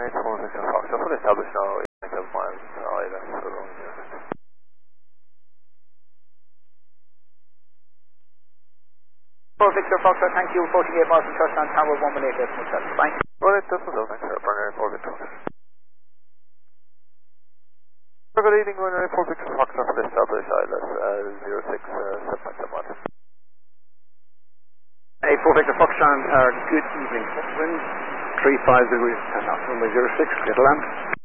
4 Victor Foxtrot, full established now, 7 miles, ILS, so long. 4 Victor Foxtrot, thank you, 48 miles from touchdown, tower 118, decimal 7, thank you. Alright, that's all, thanks, sir. Primary 4 Victor Foxtrot. Good evening, Primary 4 Victor Foxtrot, full established, ILS, 06, 7.7 miles. Hey, 4 Victor Foxtrot, good evening. Wind 35 degrees, 10 knots, runway 06, clear to land.